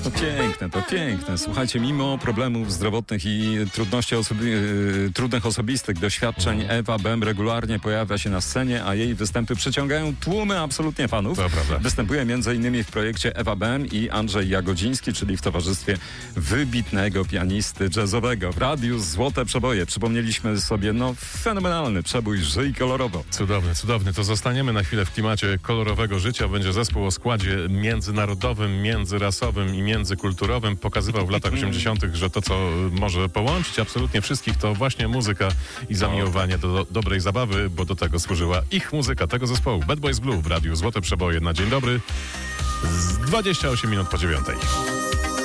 To piękne. Słuchajcie, mimo problemów zdrowotnych i trudnych osobistych doświadczeń, Ewa Bem regularnie pojawia się na scenie, a jej występy przyciągają tłumy absolutnie fanów. To prawda. Występuje m.in. w projekcie Ewa Bem i Andrzej Jagodziński, czyli w towarzystwie wybitnego pianisty jazzowego. W radiu Złote Przeboje przypomnieliśmy sobie, fenomenalny przebój Żyj kolorowo. Cudowny. To zostaniemy na chwilę w klimacie kolorowego życia. Będzie zespół o składzie międzynarodowym, międzyrasowym i międzykulturowym. Pokazywał w latach 80., że to, co może połączyć absolutnie wszystkich, to właśnie muzyka i zamiłowanie do dobrej zabawy, bo do tego służyła ich muzyka, tego zespołu. Bad Boys Blue w radiu Złote Przeboje na dzień dobry. 28 minut po 9.